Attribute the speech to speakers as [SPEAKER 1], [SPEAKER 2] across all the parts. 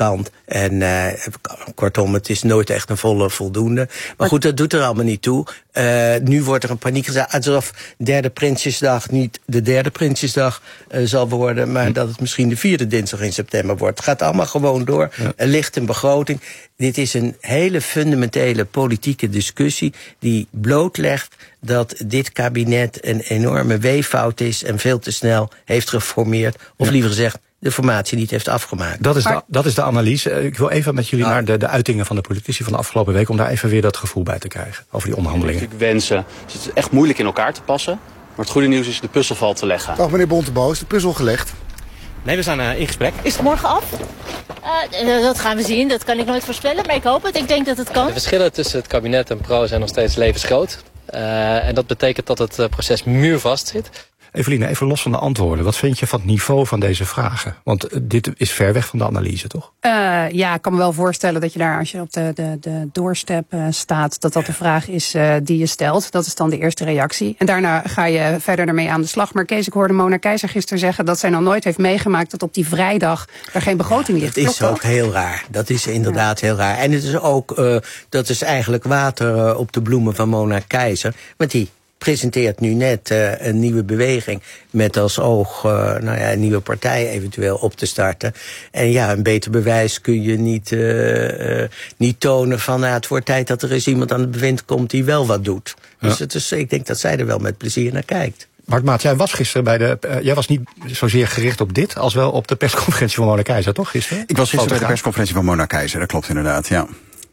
[SPEAKER 1] kant. En kortom, het is nooit echt een volle voldoende. Maar goed, dat doet er allemaal niet toe. Nu wordt er een paniek gezet, alsof derde Prinsjesdag niet de derde Prinsjesdag zal worden, maar dat het misschien de vierde dinsdag in september wordt. Het gaat allemaal gewoon door. Ja. Er ligt een begroting. Dit is een hele fundamentele politieke discussie die blootlegt dat dit kabinet een enorme weeffout is en veel te snel heeft geformeerd. Of liever gezegd, de formatie niet heeft afgemaakt.
[SPEAKER 2] Dat is de analyse. Ik wil even met jullie naar de uitingen van de politici van de afgelopen week, om daar even weer dat gevoel bij te krijgen over die onderhandelingen.
[SPEAKER 3] Ik wensen. Het is echt moeilijk in elkaar te passen. Maar het goede nieuws is, de puzzel valt te leggen.
[SPEAKER 4] Dag meneer Bonteboos, de puzzel gelegd?
[SPEAKER 5] Nee, we zijn in gesprek.
[SPEAKER 6] Is het morgen af? Dat gaan we zien. Dat kan ik nooit voorspellen, maar ik hoop het. Ik denk dat het kan.
[SPEAKER 5] De verschillen tussen het kabinet en Pro zijn nog steeds levensgroot. En dat betekent dat het proces muurvast zit.
[SPEAKER 2] Eveline, even los van de antwoorden. Wat vind je van het niveau van deze vragen? Want dit is ver weg van de analyse, toch?
[SPEAKER 7] Ja, ik kan me wel voorstellen dat je daar, als je op de doorstep staat, dat de vraag is die je stelt. Dat is dan de eerste reactie. En daarna ga je verder ermee aan de slag. Maar Kees, ik hoorde Mona Keizer gisteren zeggen dat zij nog nooit heeft meegemaakt dat op die vrijdag er geen begroting ligt.
[SPEAKER 1] Dat is ook heel raar. Dat is inderdaad heel raar. En het is ook, dat is eigenlijk water op de bloemen van Mona Keizer. Want die presenteert nu net een nieuwe beweging met als oog een nieuwe partij eventueel op te starten. En ja, een beter bewijs kun je niet tonen van het wordt tijd dat er eens iemand aan het bewind komt die wel wat doet. Ja. Dus ik denk dat zij er wel met plezier naar kijkt.
[SPEAKER 2] Bart Maat, jij was gisteren jij was niet zozeer gericht op dit als wel op de persconferentie van Mona Keizer, toch gisteren?
[SPEAKER 8] Ik was gisteren bij de persconferentie van Mona Keizer, dat klopt inderdaad, ja.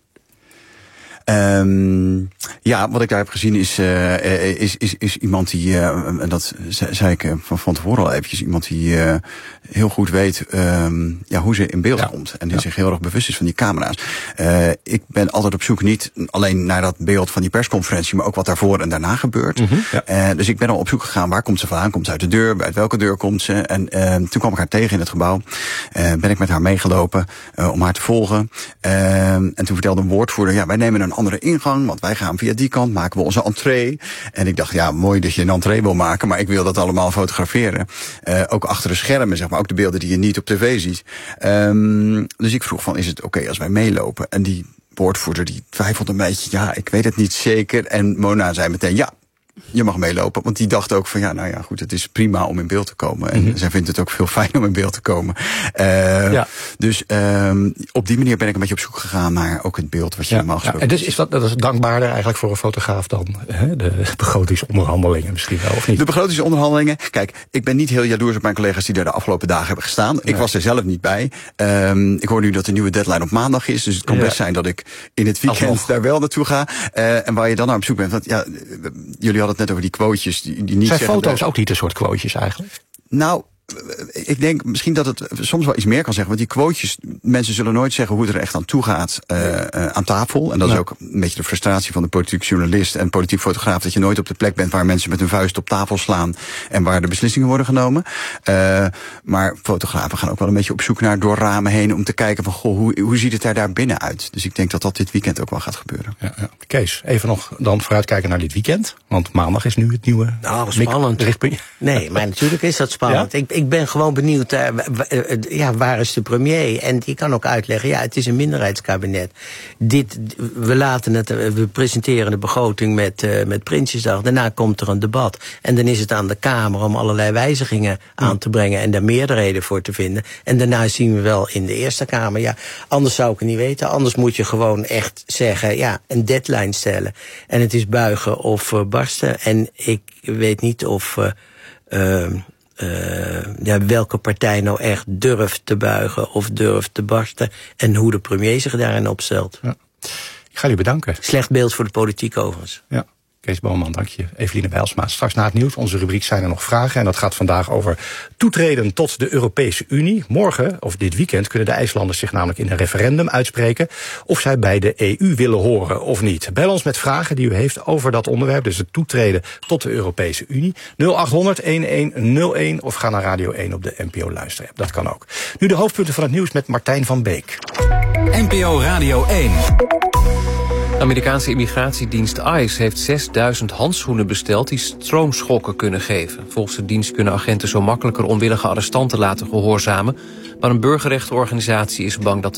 [SPEAKER 8] Ja, wat ik daar heb gezien is iemand die, en dat zei ik van tevoren al eventjes, iemand die heel goed weet hoe ze in beeld komt. En die zich heel erg bewust is van die camera's. Ik ben altijd op zoek niet alleen naar dat beeld van die persconferentie, maar ook wat daarvoor en daarna gebeurt. Mm-hmm, ja. Dus ik ben al op zoek gegaan, waar komt ze vandaan? Komt ze uit de deur? Uit welke deur komt ze? En toen kwam ik haar tegen in het gebouw. Ben ik met haar meegelopen om haar te volgen. En toen vertelde een woordvoerder, wij nemen een andere ingang, want wij gaan via die kant, maken we onze entree. En ik dacht, mooi dat je een entree wil maken, maar ik wil dat allemaal fotograferen. Ook achter de schermen, zeg maar, ook de beelden die je niet op tv ziet. Dus ik vroeg is het oké als wij meelopen? En die woordvoerder die twijfelde een beetje, ik weet het niet zeker. En Mona zei meteen, je mag meelopen, want die dacht ook van goed, het is prima om in beeld te komen. En zij vindt het ook veel fijn om in beeld te komen. Dus op die manier ben ik een beetje op zoek gegaan naar ook het beeld wat je normaal gesproken.
[SPEAKER 2] En dus dat is dankbaarder eigenlijk voor een fotograaf dan de begrotingsonderhandelingen misschien wel, of niet?
[SPEAKER 8] De begrotingsonderhandelingen, kijk, ik ben niet heel jaloers op mijn collega's die daar de afgelopen dagen hebben gestaan. Nee. Ik was er zelf niet bij. Ik hoor nu dat de nieuwe deadline op maandag is, dus het kan best zijn dat ik in het weekend daar wel naartoe ga. En waar je dan naar op zoek bent, want jullie hadden het net over die quotejes die niet
[SPEAKER 2] zijn foto's ook niet een soort quotejes eigenlijk?
[SPEAKER 8] Nou, ik denk misschien dat het soms wel iets meer kan zeggen. Want die quotejes, mensen zullen nooit zeggen hoe het er echt aan toe gaat aan tafel. En dat is ook een beetje de frustratie van de politiek journalist en politiek fotograaf. Dat je nooit op de plek bent waar mensen met hun vuist op tafel slaan en waar de beslissingen worden genomen. Maar fotografen gaan ook wel een beetje op zoek naar door ramen heen om te kijken van hoe ziet het daar binnen uit. Dus ik denk dat dat dit weekend ook wel gaat gebeuren.
[SPEAKER 2] Ja. Kees, even nog dan vooruitkijken naar dit weekend. Want maandag is nu het nieuwe
[SPEAKER 1] spannend.
[SPEAKER 2] Richtpunt.
[SPEAKER 1] Nee, maar natuurlijk is dat spannend. Ja? Ik ben gewoon benieuwd, waar is de premier? En die kan ook uitleggen, het is een minderheidskabinet. We presenteren de begroting met Prinsjesdag. Daarna komt er een debat. En dan is het aan de Kamer om allerlei wijzigingen aan te brengen en daar meerderheden voor te vinden. En daarna zien we wel in de Eerste Kamer. Anders zou ik het niet weten. Anders moet je gewoon echt zeggen, een deadline stellen. En het is buigen of barsten. En ik weet niet of welke partij nou echt durft te buigen of durft te barsten en hoe de premier zich daarin opstelt.
[SPEAKER 2] Ja. Ik ga jullie bedanken.
[SPEAKER 1] Slecht beeld voor de politiek overigens.
[SPEAKER 2] Ja. Kees Boonman, dank je. Eveline Bijlsma. Straks na het nieuws, onze rubriek Zijn er nog vragen. En dat gaat vandaag over toetreden tot de Europese Unie. Morgen, of dit weekend, kunnen de IJslanders zich namelijk in een referendum uitspreken of zij bij de EU willen horen of niet. Bel ons met vragen die u heeft over dat onderwerp, dus het toetreden tot de Europese Unie. 0800-1101 of ga naar Radio 1 op de NPO Luisterapp. Dat kan ook. Nu de hoofdpunten van het nieuws met Martijn van Beek.
[SPEAKER 9] NPO Radio 1.
[SPEAKER 10] De Amerikaanse immigratiedienst ICE heeft 6000 handschoenen besteld die stroomschokken kunnen geven. Volgens de dienst kunnen agenten zo makkelijker onwillige arrestanten laten gehoorzamen. Maar een burgerrechtenorganisatie is bang dat